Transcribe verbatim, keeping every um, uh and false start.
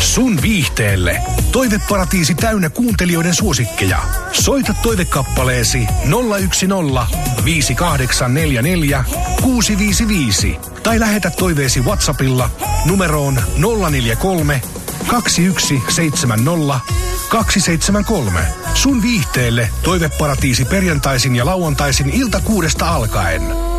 Sun viihteelle. Toiveparatiisi täynnä kuuntelijoiden suosikkeja. Soita toivekappaleesi nolla yksi nolla viisi kahdeksan neljä neljä kuusi viisi viisi tai lähetä toiveesi WhatsAppilla numeroon nolla neljä kolme kaksi yksi seitsemän nolla kaksi seitsemän kolme. Sun viihteelle toiveparatiisi perjantaisin ja lauantaisin ilta kuudesta alkaen.